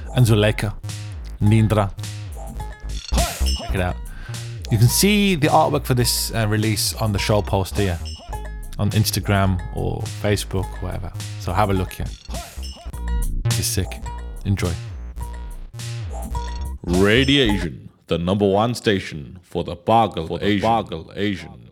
and Zuleika, Nindra. Check it out. You can see the artwork for this release on the show post here on Instagram or Facebook, whatever. So have a look here. This is sick. Enjoy. Radiation, the #1 station for the Bargle Asian.